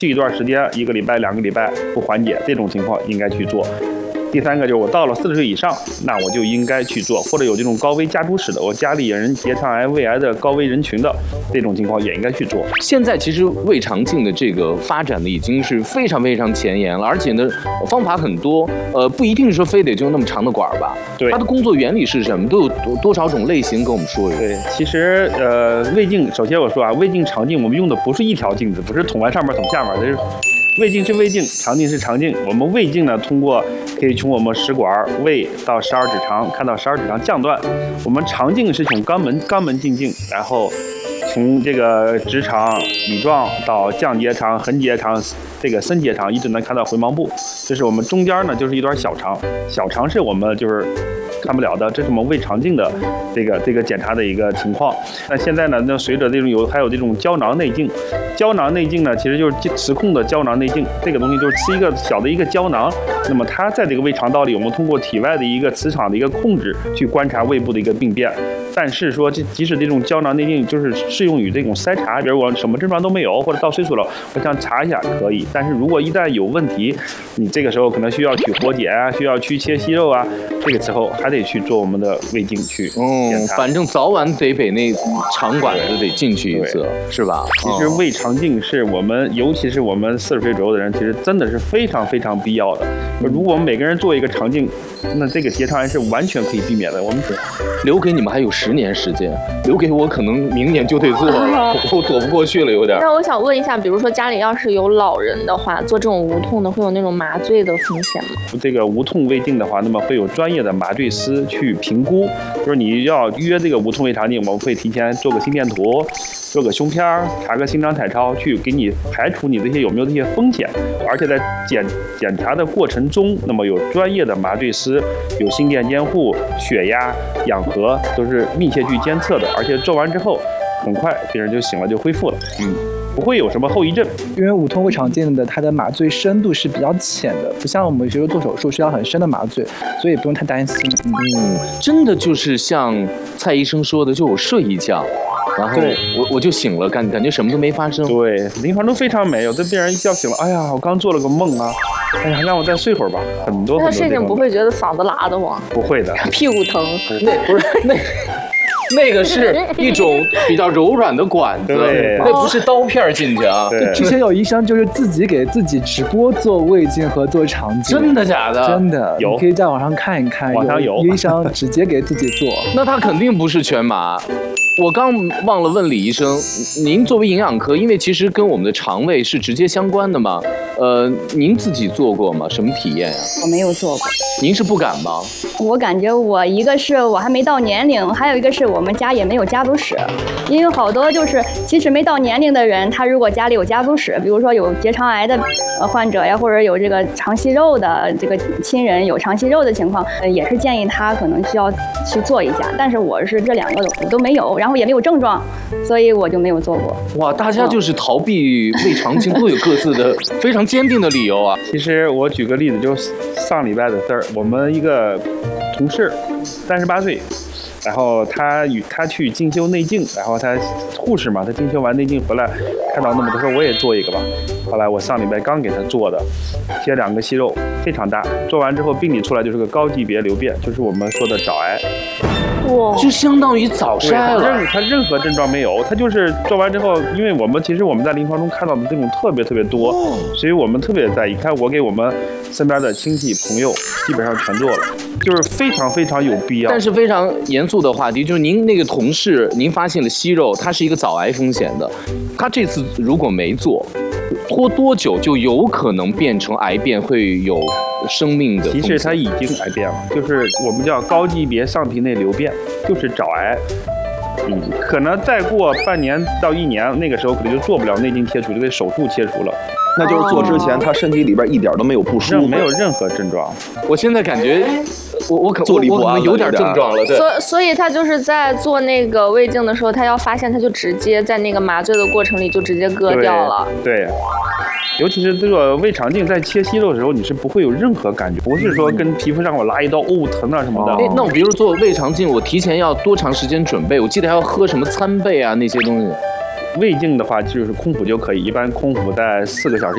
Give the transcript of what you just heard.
去一段时间，1个礼拜、2个礼拜不缓解，这种情况应该去做。第3个就是我到了40岁以上，那我就应该去做，或者有这种高危家族史的，我家里有人结肠癌、胃癌的高危人群的这种情况也应该去做。 现在其实胃肠镜的这个发展的已经是非常非常前沿了，而且呢方法很多，不一定说非得就那么长的管吧。 对， 它的工作原理是什么？都有多少种类型？跟我们说一下。 对，其实胃镜，首先我说啊，胃镜、肠镜我们用的不是一条镜子，不是捅完上面捅下面，这是。胃镜是胃镜，肠镜是肠镜。我们胃镜呢，可以从我们食管、胃到12指肠，看到12指肠降段。我们肠镜是从肛门进镜，然后从这个直肠、乙状到降结肠、横结肠、这个深结肠，一直能看到回盲部。这是我们中间呢，就是一段小肠，小肠是我们就是看不了的，这是我们胃肠镜的这个检查的一个情况。那现在呢，随着这种还有这种胶囊内镜，胶囊内镜呢，其实就是磁控的胶囊内镜，这个东西就是吃一个小的一个胶囊，那么它在这个胃肠道里，我们通过体外的一个磁场的一个控制，去观察胃部的一个病变。但是说，即使这种胶囊内镜就是适用于这种筛查，比如我什么症状都没有，或者到岁数了，我想查一下可以。但是如果一旦有问题，你这个时候可能需要取活检啊，需要去切息肉啊，这个时候还得去做我们的胃镜去检查。 反正早晚得那肠管子得进去一次，是吧？ 其实胃肠镜是我们，尤其是我们40岁左右的人，其实真的是非常非常必要的。如果我们每个人做一个肠镜，那这个结肠癌是完全可以避免的。我们留给你们还有10年时间，留给我可能明年就得做了，我躲不过去了，有点。 那我想问一下，比如说家里要是有老人的话，做这种无痛的会有那种麻醉的风险吗？ 这个无痛胃镜的话，那么会有专业的麻醉师去评估，就是你要约这个无痛胃肠镜，我们会提前做个心电图，做个胸片，查个心脏彩超，去给你排除你这些有没有这些风险。而且在检查的过程中，那么有专业的麻醉师，有心电监护、血压、氧合都是密切去监测的，而且做完之后，很快病人就醒了，就恢复了。不会有什么后遗症。 因为无痛胃肠镜的它的麻醉深度是比较浅的，不像我们有时候做手术需要很深的麻醉，所以也不用太担心。 真的就是像蔡医生说的，就我睡一觉，然后我就醒了，感觉什么都没发生。 对，临床都非常美，有的病人一觉醒了，哎呀，我刚做了个梦啊，哎呀，让我再睡会儿吧。很多。 那睡醒不会觉得嗓子拉的吗？ 不会的。 屁股疼？ 那不是那个是一种比较柔软的管子，那不是刀片进去啊。 之前有医生就是自己给自己直播做胃镜和做肠镜。 真的假的？ 真的， 有， 你可以在网上看一看， 网上有医生直接给自己做。 那他肯定不是全麻。我刚忘了问李医生，您作为营养科，因为其实跟我们的肠胃是直接相关的嘛，您自己做过吗？什么体验呀？ 我没有做过。 您是不敢吗？ 我感觉一个是我还没到年龄，还有一个是我们家也没有家族史，因为好多就是即使没到年龄的人，他如果家里有家族史，比如说有结肠癌的患者呀，或者有这个肠息肉的这个亲人有肠息肉的情况，也是建议他可能需要去做一下。但是我是这2个我都没有，然后也没有症状，所以我就没有做过。 哇，大家就是逃避胃肠镜都有各自的非常坚定的理由啊。 其实我举个例子，就是上礼拜的事儿，我们一个同事38岁，然后他去进修内镜，然后他护士嘛，他进修完内镜回来，看到那么多，说我也做一个吧。后来我上礼拜刚给他做的，切2个息肉，非常大，做完之后病理出来就是个高级别瘤变，就是我们说的早癌。 哇，就相当于早筛了。 他任何症状没有，他就是做完之后，因为其实我们在临床中看到的这种特别特别多，所以我们特别在意。看我给我们身边的亲戚朋友基本上全做了，就是非常非常有必要。 但是非常严肃的话题，就是您那个同事，您发现了息肉，它是一个早癌风险的，他这次如果没做，拖多久就有可能变成癌变，会有生命的风险。 其实它已经癌变了，就是我们叫高级别上皮内瘤变，就是早癌。可能再过半年到1年，那个时候可能就做不了内镜切除，就得手术切除了。 那就是做之前，他身体里边一点都没有不舒服， 没有任何症状。 我现在感觉我可有点症状了，对。 所以他就是在做那个胃镜的时候，他要发现他就直接在那个麻醉的过程里就直接割掉了。 对。尤其是这个胃肠镜在切息肉的时候，你是不会有任何感觉，不是说跟皮肤上我拉一刀疼啊什么的。 那我比如说做胃肠镜，我提前要多长时间准备？我记得还要喝什么参贝啊那些东西。 胃镜的话就是空腹就可以，一般空腹在4个小时